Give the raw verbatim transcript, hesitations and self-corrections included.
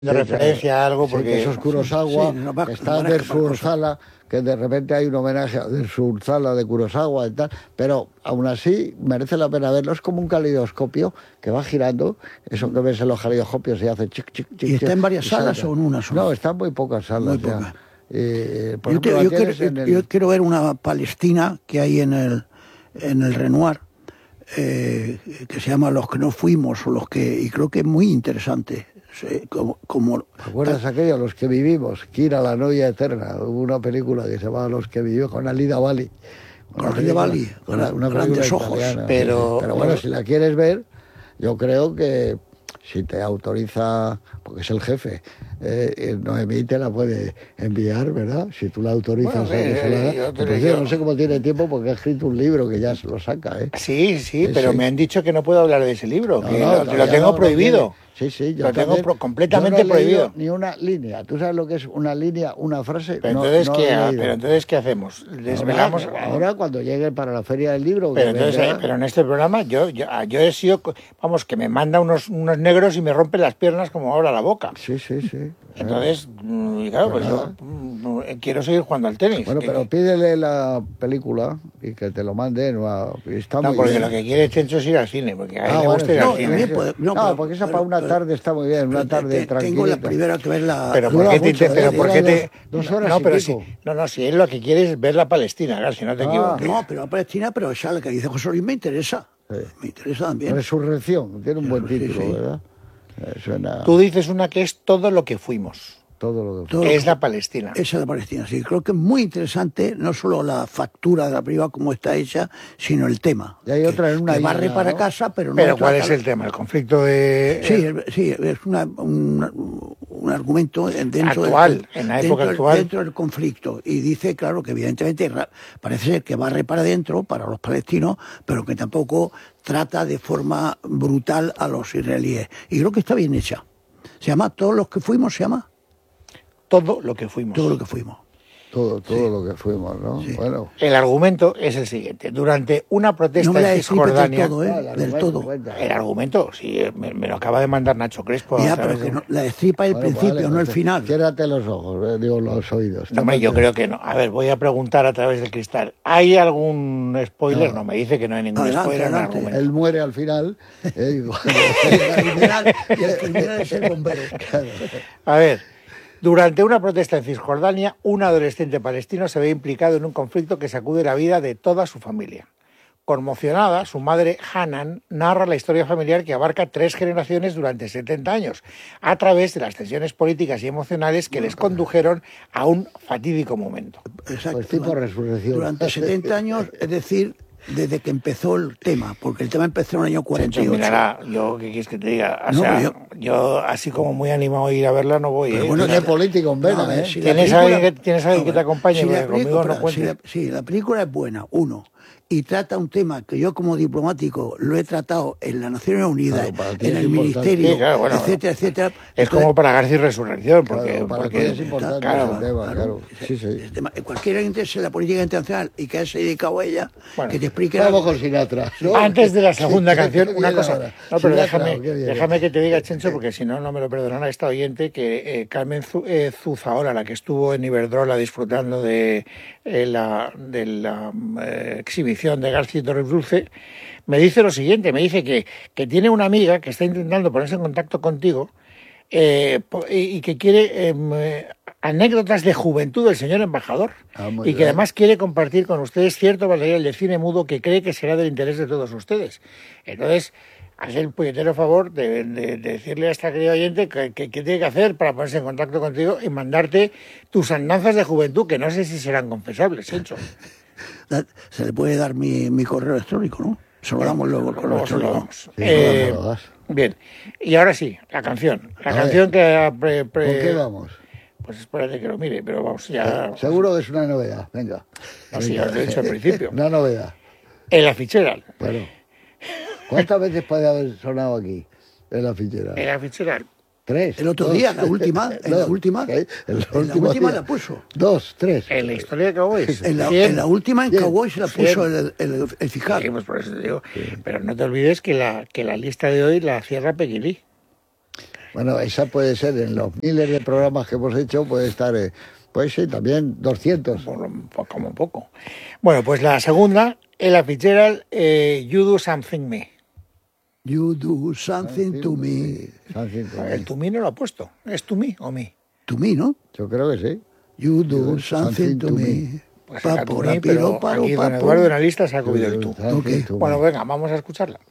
de referencia a algo, porque sí, que eso es Kurosawa, sí, no va, que está no Dersu Urzala, que de repente hay un homenaje a Dersu Urzala de Kurosawa y tal, pero aún así merece la pena verlo. Es como un calidoscopio que va girando, eso que ves en los calidoscopios y hace chic, chic, chic. ¿Y está en varias salas salta. o en una sola? No, está en muy pocas salas. Muy poca. Eh, por yo, ejemplo, te, yo, quiero, el... yo quiero ver una Palestina que hay en el, en el Renoir, eh, que se llama Los que no fuimos, o los que, y creo que es muy interesante. Sí, como, como, ¿Te acuerdas aquello, Los que vivimos? Kira, la novia eterna. Hubo una película que se llamaba Los que vivimos con Alida Bali. Con Alida Bali, con una, una grandes ojos. Italiana, pero, sí, pero bueno, si la quieres ver, yo creo que si te autoriza, porque es el jefe, eh, Noemí te la puede enviar, ¿verdad? Si tú la autorizas. Bueno, eh, a que se la haga. yo, Pues yo no sé cómo tiene tiempo porque ha escrito un libro que ya se lo saca, ¿eh? Sí, sí, sí pero sí. me han dicho que no puedo hablar de ese libro, no, que no, lo, lo tengo no, prohibido. No sí, sí, yo lo tengo también, pro, completamente yo no he prohibido. Ni una línea. ¿Tú sabes lo que es una línea, una frase? Pero, no, entonces, no ¿qué, pero entonces, ¿qué hacemos? ¿Desvelamos? Ahora, ahora cuando llegue para la Feria del Libro... Pero, entonces, eh, pero en este programa yo, yo, yo he sido, vamos, que me manda unos, unos negros y me rompe las piernas como ahora la boca. Sí, sí, sí. Entonces, claro, pues, pues yo quiero seguir jugando al tenis. Bueno, pero pídele la película y que te lo mande. No, está no muy porque bien. lo que quiere Chencho es ir al cine, porque a él ah, le bueno, gusta ir no, al cine. Puede, no, no pero, porque esa pero, para una pero, tarde está muy bien, una tarde te, tranquila. Tengo la primera que ver la... Pero ¿por qué te, mucho, pero eh, ¿por qué te...? Dos, dos horas no, y pero pico. si, no, no, si él lo que quiere es ver la Palestina, claro, si no te ah, equivocas. No, pero la Palestina, pero esa la que dice José Luis me interesa. Sí. Me interesa también. Resurrección, tiene un buen sí, título, sí. ¿verdad? Suena... Tú dices una que es todo lo que fuimos. Todo lo que todo es la Palestina. Esa es la Palestina, sí. Creo que es muy interesante, no solo la factura de la película como está hecha, sino el tema. Y hay otra en una que isla, barre para ¿no? casa, pero no... ¿Pero cuál es el tema? ¿El conflicto de...? Sí, es, sí, es una, un, un argumento dentro actual, del, en la época dentro, actual. Dentro del conflicto. Y dice, claro, que evidentemente parece ser que barre para adentro, para los palestinos, pero que tampoco trata de forma brutal a los israelíes. Y creo que está bien hecha. Se llama Todos los que fuimos, se llama... Todo lo que fuimos. Todo lo que fuimos. Todo, todo sí. lo que fuimos, ¿no? Sí. Bueno. El argumento es el siguiente. Durante una protesta no me en Cisjordania... Del todo, ¿eh? No, del todo. Cuenta. El argumento, sí, me, me lo acaba de mandar Nacho Crespo. Ya, pero que no, la destripa el bueno, principio, vale, no el final. Ciérrate los ojos, eh, digo, los oídos. No, hombre, yo creo que no. A ver, voy a preguntar a través del cristal. ¿Hay algún spoiler? No, no me dice que no hay ningún adelante, spoiler en el argumento. Él muere al final. Eh, digo, y el criminal es el bombero. A ver... Durante una protesta en Cisjordania, un adolescente palestino se ve implicado en un conflicto que sacude la vida de toda su familia. Conmocionada, su madre, Hanan, narra la historia familiar que abarca tres generaciones durante setenta años, a través de las tensiones políticas y emocionales que les condujeron a un fatídico momento. Exacto. Pues tipo resurrección. Durante setenta años, es decir... desde que empezó el tema, porque el tema empezó en el año cuarenta y ocho. Mirará, yo, ¿qué quieres que te diga? O no, sea, yo, yo, así como muy animado a ir a verla, no voy. Pero ¿eh? bueno, de político en vena, no, ¿eh? Si ¿Tienes película, alguien que, ¿tienes alguien no, que te acompañe? Si Porque conmigo no cuentes. Si la, sí, la película es buena, uno, y trata un tema que yo como diplomático lo he tratado en las Naciones Unidas, claro, en el Ministerio, sí, claro, bueno, etcétera, etcétera. Es entonces, como para García y Resurrección, porque, claro, para porque es importante claro, el tema, claro. Sí, sí. El tema, cualquiera que interese en la política internacional y que se ha dedicado a ella, bueno, que te explique... Vamos con Sinatra, ¿no? Antes de la segunda canción, una cosa... Ahora. No, pero Sinatra, déjame, déjame que te diga, Chencho, porque si no, no me lo perdonará esta oyente, que eh, Carmen eh, Zuzaola, la que estuvo en Iberdrola disfrutando de eh, la, de la eh, exhibición de García y Torres Dulce, me dice lo siguiente, me dice que, que tiene una amiga que está intentando ponerse en contacto contigo eh, y que quiere eh, anécdotas de juventud del señor embajador ah, y bien. que además quiere compartir con ustedes cierto material de cine mudo que cree que será del interés de todos ustedes. Entonces, haz el puñetero favor de, de, de decirle a esta querida oyente que, que, que tiene que hacer para ponerse en contacto contigo y mandarte tus andanzas de juventud, que no sé si serán confesables, Hencho. Se le puede dar mi, mi correo electrónico, ¿no? Se lo damos luego el correo electrónico. Sí, eh, bien, y ahora sí, la canción. La a canción ver, que... Pre, pre, ¿Con qué vamos? Pues espérate que lo mire, pero vamos, ya... Eh, seguro que es una novedad, venga. Así ya os lo he dicho al principio. Una novedad. En la fichera. Bueno, ¿cuántas veces puede haber sonado aquí, en la fichera? En la fichera. Tres. El otro dos, día, la última, en no, la última, en la, en la última la puso. Dos, tres. En la historia de Cowboys. En la, en la última en Cowboys la puso el, el, el fiscal. Sí, pues por eso te digo. Sí. Pero no te olvides que la, que la lista de hoy la cierra Peggy Lee. Bueno, esa puede ser, en los miles de programas que hemos hecho, puede estar, eh, puede ser también doscientos. Por, por, como poco. Bueno, pues la segunda, Ella Fitzgerald, eh, You Do Something Me. You do something to me. Something to me. El to me no lo ha puesto. ¿Es to me o me? To me, ¿no? Yo creo que sí. You do something to me. Pues saca to me, pero aquí don Eduardo en la lista se ha cogido el tú. Something to me. Bueno, venga, vamos a escucharla.